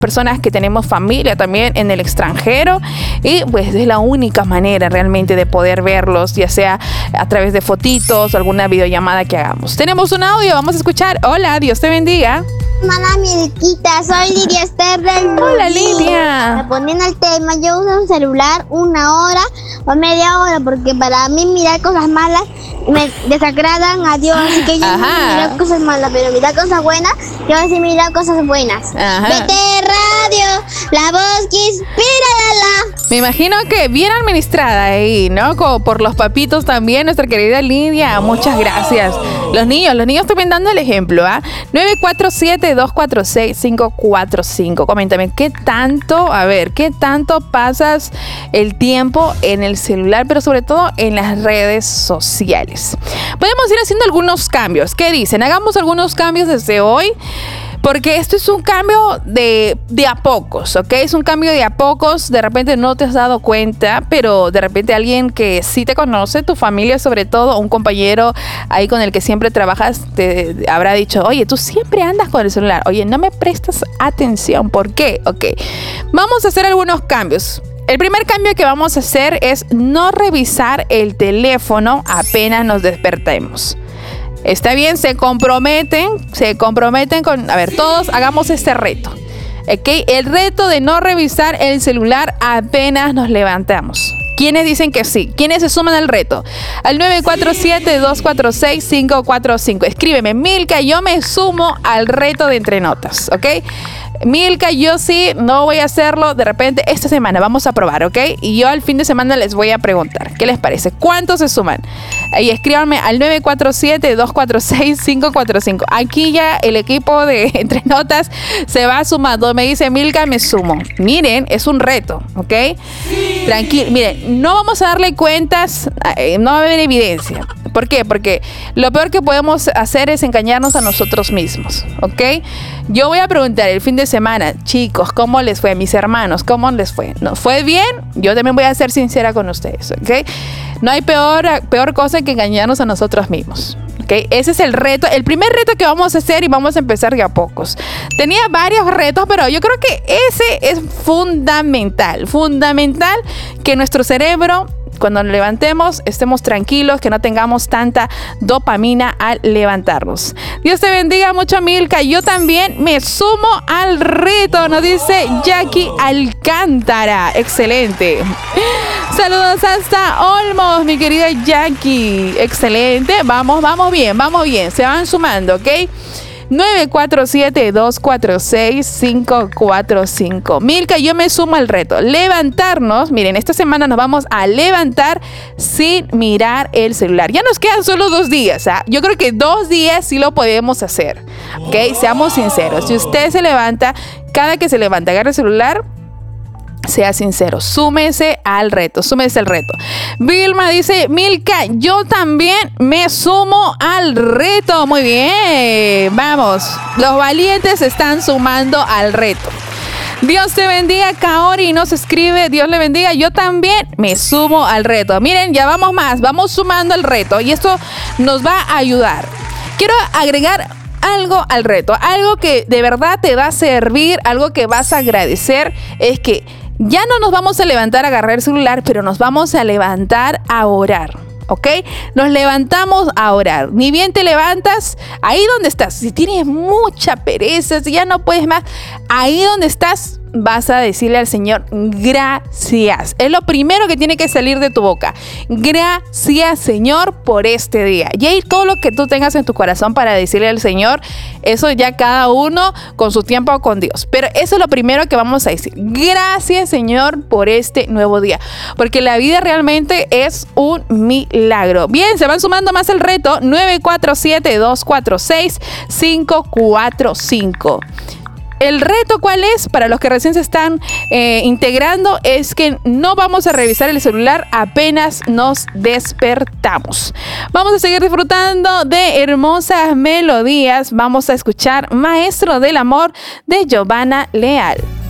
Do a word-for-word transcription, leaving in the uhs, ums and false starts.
personas que tenemos familia también en el extranjero y pues es la única manera realmente de poder verlos, ya sea a través de fotitos o alguna videollamada que hagamos. Tenemos un audio, vamos a escuchar. Hola, Dios te bendiga. Hola, Milquita, soy Lidia Esther del Hola, Lidia. Respondiendo al tema, yo uso un celular una hora o media hora porque para mí mirar cosas malas me desagradan a Dios, así que yo no miro cosas malas, pero mirar cosas buenas, yo sí miro cosas buenas. Ajá. Vete Radio, la voz que inspira, la, la. Me imagino que bien administrada ahí, ¿no? Como por los papitos también, nuestra querida Lidia. Muchas gracias. Los niños, los niños también dando el ejemplo, ¿ah? ¿eh? nueve cuatro siete, dos cuatro seis, cinco cuatro cinco. Coméntame, ¿qué tanto, a ver, qué tanto pasas el tiempo en el celular, pero sobre todo en las redes sociales? Podemos ir haciendo algunos cambios. ¿Qué dicen? Hagamos algunos cambios desde hoy. Porque esto es un cambio de, de a pocos, ¿ok? Es un cambio de a pocos, de repente no te has dado cuenta, pero de repente alguien que sí te conoce, tu familia sobre todo, un compañero ahí con el que siempre trabajas, te habrá dicho, oye, tú siempre andas con el celular, oye, no me prestas atención, ¿por qué? Ok, vamos a hacer algunos cambios. El primer cambio que vamos a hacer es no revisar el teléfono apenas nos despertemos. Está bien, se comprometen, se comprometen con, a ver, todos hagamos este reto, ¿ok? El reto de no revisar el celular apenas nos levantamos. ¿Quiénes dicen que sí? ¿Quiénes se suman al reto? Al nueve cuatro siete, dos cuatro seis, cinco cuatro cinco. Escríbeme, Milka, yo me sumo al reto de Entre Notas, ¿ok? Milka, yo sí, no voy a hacerlo de repente esta semana, vamos a probar, ¿ok? Y yo al fin de semana les voy a preguntar, ¿qué les parece? ¿Cuántos se suman? Y escríbanme al nueve cuatro siete, dos cuatro seis, cinco cuatro cinco. Aquí ya el equipo de Entre Notas se va sumando. Me dice, Milka, me sumo. Miren, es un reto, ¿ok? Tranquilo, miren, no vamos a darle cuentas, no va a haber evidencia. ¿Por qué? Porque lo peor que podemos hacer es engañarnos a nosotros mismos, ¿ok? Yo voy a preguntar el fin de semana, chicos, ¿cómo les fue? Mis hermanos, ¿cómo les fue? ¿Nos fue bien? Yo también voy a ser sincera con ustedes, ¿ok? No hay peor, peor cosa que engañarnos a nosotros mismos, ¿ok? Ese es el reto, el primer reto que vamos a hacer y vamos a empezar de a pocos. Tenía varios retos, pero yo creo que ese es fundamental, fundamental que nuestro cerebro, cuando nos levantemos, estemos tranquilos, que no tengamos tanta dopamina al levantarnos. Dios te bendiga mucho, Milka. Yo también me sumo al reto, nos dice Jackie Alcántara. Excelente. Saludos hasta Olmos, mi querida Jackie. Excelente. Vamos, vamos bien, vamos bien. Se van sumando, ¿ok? nueve cuatro siete, dos cuatro seis, cinco cuatro cinco. Milka, yo me sumo al reto. Levantarnos. Miren, esta semana nos vamos a levantar sin mirar el celular. Ya nos quedan solo dos días, ¿ah? Yo creo que dos días sí lo podemos hacer, ¿ok? Seamos sinceros. Si usted se levanta, cada que se levanta, agarra el celular, sea sincero, súmese al reto, súmese al reto. Vilma dice, Milka, yo también me sumo al reto. Muy bien, vamos, los valientes se están sumando al reto. Dios te bendiga, Kaori nos escribe, Dios le bendiga, yo también me sumo al reto. Miren, ya vamos más, vamos sumando el reto y esto nos va a ayudar. Quiero agregar algo al reto, algo que de verdad te va a servir, algo que vas a agradecer, es que ya no nos vamos a levantar a agarrar el celular, pero nos vamos a levantar a orar, ¿ok? Nos levantamos a orar. Ni bien te levantas, ahí donde estás, si tienes mucha pereza, si ya no puedes más, ahí donde estás, vas a decirle al Señor, gracias. Es lo primero que tiene que salir de tu boca. Gracias, Señor, por este día. Y ahí todo lo que tú tengas en tu corazón para decirle al Señor, eso ya cada uno con su tiempo con Dios. Pero eso es lo primero que vamos a decir. Gracias, Señor, por este nuevo día. Porque la vida realmente es un milagro. Bien, se van sumando más el reto. nueve cuatro siete, dos cuatro seis, cinco cuatro cinco. El reto, ¿cuál es? Para los que recién se están eh, integrando, es que no vamos a revisar el celular apenas nos despertamos. Vamos a seguir disfrutando de hermosas melodías. Vamos a escuchar Maestro del Amor de Giovanna Leal.